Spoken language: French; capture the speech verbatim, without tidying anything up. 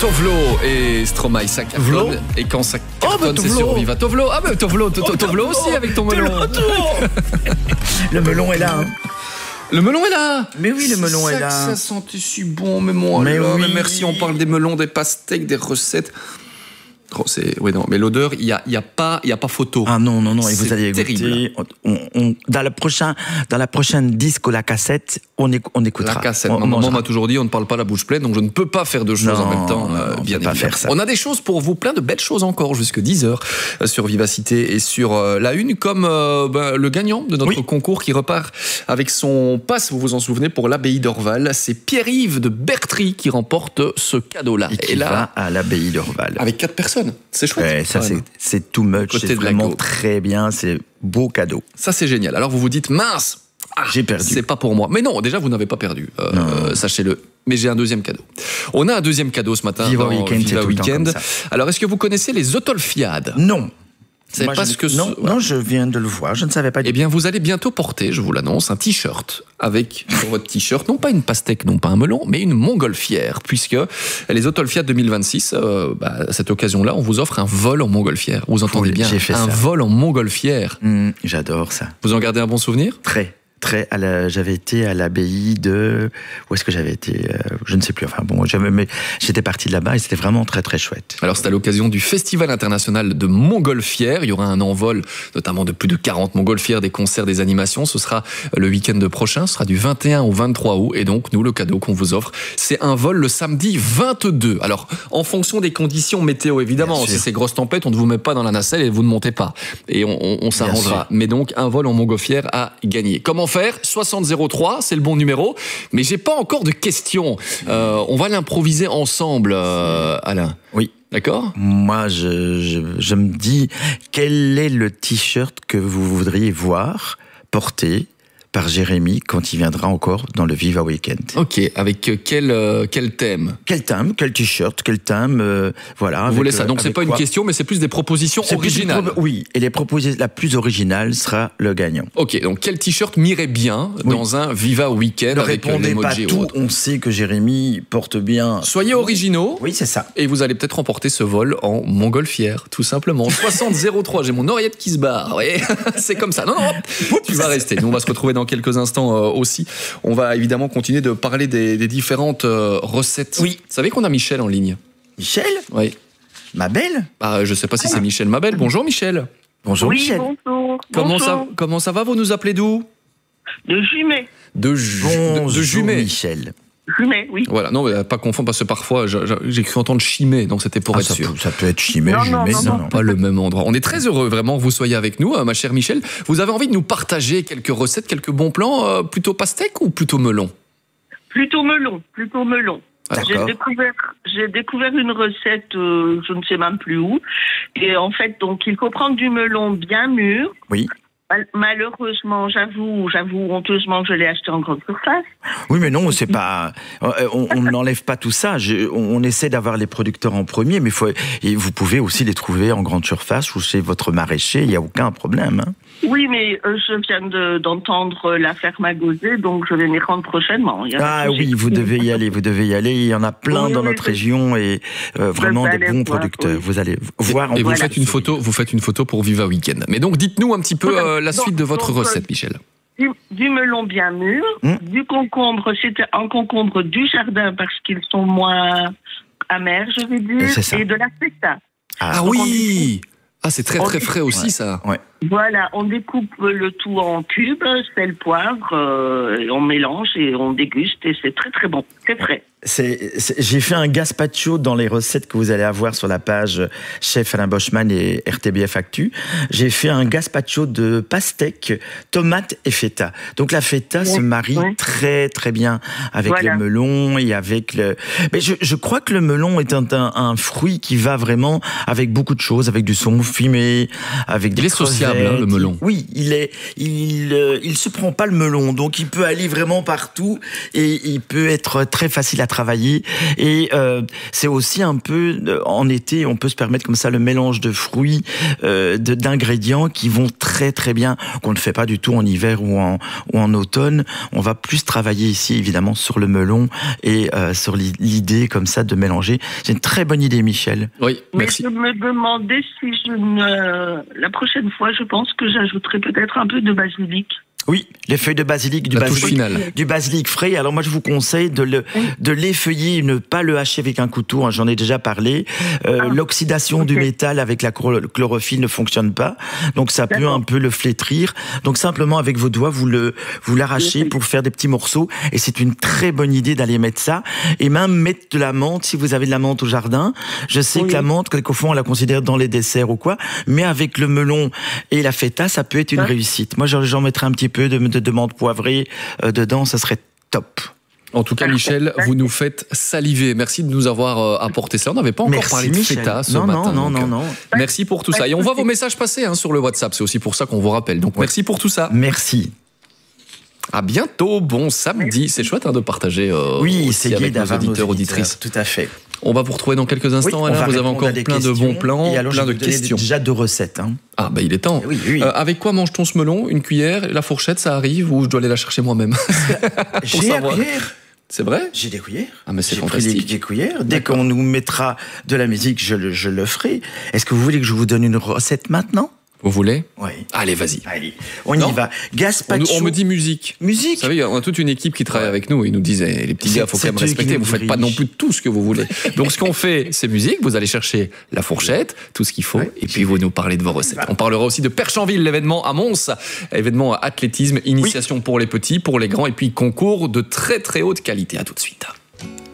Tovlo et Stromae, ça cartonne. Et quand ça cartonne, oh, c'est sur Viva. Tovlo, ah ben Tovlo, oh, Tovlo aussi avec ton melon. Le melon est là, hein. Le melon est là. Mais oui, le melon est là. Ça sentait si bon, mais moi, mais, là, oui. mais merci, on parle des melons, des pastèques, des recettes. Oh, c'est... Oui, non, mais l'odeur, il n'y a, y a, pas, y a pas photo. Ah non, non, non, et c'est vous allez écouter. On, on, dans, le prochain, dans la prochaine disque ou la cassette, on, éc- on écoutera. La cassette. On, Ma maman m'a toujours dit, on ne parle pas la bouche pleine, donc je ne peux pas faire deux choses non, en même temps. Non, euh, non, bien pas faire ça. On a des choses pour vous, plein de belles choses encore, jusque dix heures euh, sur Vivacité et sur euh, la une, comme euh, ben, le gagnant de notre oui. concours qui repart avec son pass, vous vous en souvenez, pour l'abbaye d'Orval. C'est Pierre-Yves de Bertry qui remporte ce cadeau-là. Et qui et là, va à l'abbaye d'Orval. Avec quatre personnes. C'est chouette. Ouais, ça, c'est, c'est too much. Côté c'est vraiment très bien. C'est beau cadeau. Ça, c'est génial. Alors, vous vous dites, mince, ah, j'ai perdu. C'est pas pour moi. Mais non, déjà, vous n'avez pas perdu. Euh, euh, sachez-le. Mais j'ai un deuxième cadeau. On a un deuxième cadeau ce matin. Viva Weekend, Viva c'est Weekend. Tout le temps comme ça. Alors, est-ce que vous connaissez les Otolfiades ? Non. C'est pas ce que non, ce... non, je viens de le voir, je ne savais pas. Eh bien, vous allez bientôt porter, je vous l'annonce, un t-shirt avec sur votre t-shirt, non pas une pastèque, non pas un melon, mais une montgolfière, puisque les Otolfiades deux mille vingt-six, euh, bah, à cette occasion-là, on vous offre un vol en montgolfière. Vous entendez bien, j'ai fait un ça. vol en montgolfière. Mmh, j'adore ça. Vous en gardez un bon souvenir ? Très. Très à la, j'avais été à l'abbaye de... Où est-ce que j'avais été euh, Je ne sais plus. Enfin bon, j'avais, mais j'étais parti de là-bas et c'était vraiment très très chouette. Alors c'est à l'occasion du Festival international de montgolfière. Il y aura un envol, notamment de plus de quarante montgolfières, des concerts, des animations. Ce sera le week-end prochain. Ce sera du vingt et un au vingt-trois août. Et donc, nous, le cadeau qu'on vous offre, c'est un vol le samedi vingt-deux. Alors, en fonction des conditions météo, évidemment. Si c'est grosse tempête, on ne vous met pas dans la nacelle et vous ne montez pas. Et on, on, on s'arrangera. Mais donc, un vol en montgolfière à gagner. Comment faire ? soixante zéro trois, c'est le bon numéro, mais j'ai pas encore de questions. Euh, on va l'improviser ensemble, euh, Alain. Oui. D'accord ? Moi, je, je, je me dis, quel est le t-shirt que vous voudriez voir porter par Jérémy quand il viendra encore dans le Viva Weekend. Ok, avec quel, euh, quel thème ? Quel thème, quel t-shirt, quel thème, euh, voilà. Vous avec, voulez ça, donc euh, c'est pas quoi ? une question, mais c'est plus des propositions c'est originales. Pro- oui, et les propositions, la plus originale sera le gagnant. Ok, donc quel t-shirt m'irait bien oui. dans un Viva Weekend ne avec répondez l'emoji pas tout, on sait que Jérémy porte bien. Soyez originaux. Oui, c'est ça. Et vous allez peut-être remporter ce vol en montgolfière, tout simplement. soixante zéro trois, j'ai mon oreillette qui se barre, oui. C'est comme ça. Non, non, hop, tu vas rester. Nous, on va se retrouver dans quelques instants euh, aussi. On va évidemment continuer de parler des, des différentes euh, recettes. Oui. Vous savez qu'on a Michel en ligne ? Michel ? Oui. Ma belle ? Ah, je ne sais pas si c'est Michel ma belle. Bonjour Michel. Bonjour oui, Michel. Bonjour. Comment, bonjour. Ça, comment ça va ? Vous nous appelez d'où ? De Jumet. De, ju- bonjour de, de Jumet. Michel. Jumet, oui. Voilà, non, mais pas confondre parce que parfois j'ai, j'ai cru entendre Chimay, donc c'était pour Ah, être ça sûr. Peut, ça peut être Chimay, non, Jumet, non, non, non. Pas le même endroit. On est très heureux vraiment que vous soyez avec nous, ma chère Michel. Vous avez envie de nous partager quelques recettes, quelques bons plans, euh, plutôt pastèque ou plutôt melon ? Plutôt melon, plutôt melon. D'accord. J'ai découvert, j'ai découvert une recette, euh, je ne sais même plus où. Et en fait, donc, il faut prendre du melon bien mûr. Oui. Malheureusement, j'avoue, j'avoue honteusement que je l'ai acheté en grande surface. Oui, mais non, c'est pas. On, on n'enlève pas tout ça. Je, on, on essaie d'avoir les producteurs en premier, mais faut, et vous pouvez aussi les trouver en grande surface ou chez votre maraîcher. Il n'y a aucun problème. Hein. Oui, mais euh, je viens de, d'entendre la ferme à Gauzet, donc je vais m'y rendre prochainement. Il y a Ah oui, vous devez y aller, vous devez y aller. Il y en a plein oui, dans oui, notre oui. région et euh, vraiment des bons voir, producteurs. oui. Vous allez voir. Et, et vous voilà. faites une photo, vous faites une photo pour Viva Weekend. Mais donc, dites-nous un petit peu Voilà. euh, la Donc, suite de votre donc, recette, Michel. Du, du melon bien mûr, Mmh. du concombre, c'était un concombre du jardin parce qu'ils sont moins amers, je vais dire, C'est ça. et de la feta. Ah, Ah oui. Ah, c'est très très frais aussi Ouais. ça. Ouais. Voilà, on découpe le tout en cubes, sel, poivre, euh, et on mélange et on déguste et c'est très très bon, c'est frais. C'est, c'est, j'ai fait un gazpacho dans les recettes que vous allez avoir sur la page Chef Alain Boschman et R T B F Actu. J'ai fait un gazpacho de pastèque, tomate et feta. Donc la feta Ouais, se marie ouais. très très bien avec Voilà. le melon et avec le... Mais je, je crois que le melon est un, un, un fruit qui va vraiment avec beaucoup de choses, avec du saumon fumé, avec des Il est sociable, crevettes. hein, le melon. Oui, il est, il, euh, il se prend pas le melon, donc il peut aller vraiment partout et il peut être très facile à travailler. Et euh, c'est aussi un peu, en été, on peut se permettre comme ça le mélange de fruits, euh, de, d'ingrédients qui vont très très bien, qu'on ne fait pas du tout en hiver ou en, ou en automne. On va plus travailler ici, évidemment, sur le melon et euh, sur l'idée comme ça de mélanger. C'est une très bonne idée, Michel. Oui, merci. Mais je me demandais si je ne... La prochaine fois, je pense que j'ajouterai peut-être un peu de basilic. Oui, les feuilles de basilic, du La touche basilic, finale. du basilic frais. Alors moi, je vous conseille de le, de l'effeuiller, ne pas le hacher avec un couteau. Hein, j'en ai déjà parlé. Euh, Ah, L'oxydation ok. du métal avec la chlor- chlorophylle ne fonctionne pas, donc ça peut D'accord. un peu le flétrir. Donc simplement avec vos doigts, vous le, vous l'arrachez Ok. pour faire des petits morceaux. Et c'est une très bonne idée d'aller mettre ça. Et même mettre de la menthe si vous avez de la menthe au jardin. Je sais Oui. que la menthe, quelquefois, on la considère dans les desserts ou quoi. Mais avec le melon et la feta, ça peut être une Ouais. réussite. Moi, j'en j'en mettrais un petit peu de, de, de menthe poivrée euh, dedans, ça serait top. En tout cas, Michel, vous nous faites saliver. Merci de nous avoir euh, apporté ça. On n'avait pas encore Merci, parlé de Michel. feta ce non, matin. non, non, donc, non, euh, non. Merci pour tout ça. Et on voit vos messages passer hein, sur le WhatsApp. C'est aussi pour ça qu'on vous rappelle. Donc, merci pour tout ça. Merci. À bientôt. Bon samedi. C'est chouette hein, de partager euh, Oui, aussi c'est gai avec nos d'avoir nos auditeurs, auditeurs. auditrices. Tout à fait. On va vous retrouver dans quelques instants. Oui, on Alain. va Vous avez répondre encore à des plein de questions. bons plans, Et alors, plein je de vais vous donner questions. déjà deux recettes. Hein. Ah, bah il est temps. Oui, oui. Euh, avec quoi mange-t-on ce melon? Une cuillère? La fourchette, ça arrive? Ou je dois aller la chercher moi-même? J'ai la savoir. cuillère. C'est vrai? J'ai des cuillères. Ah, mais c'est J'ai pris fantastique. des, des cuillères. Dès D'accord. qu'on nous mettra de la musique, je le, je le ferai. Est-ce que vous voulez que je vous donne une recette maintenant? Vous voulez? Oui. Allez, vas-y. Allez, on Non. y va. On, Gazpacho. on me dit musique. Vous musique. savez, on a toute une équipe qui travaille avec nous. Ils nous disent, eh, les petits C'est- gars, faut c'est quand même eux qui respecter. nous Vous faites pas non dirigent. plus tout ce que vous voulez. Donc, ce qu'on fait, c'est musique. Vous allez chercher la fourchette, tout ce qu'il faut, Ouais, et puis vous nous parlez de vos recettes. On parlera aussi de Perchanville, l'événement à Mons, événement athlétisme, initiation pour les petits, pour les grands, et puis concours de très très haute qualité. À tout de suite.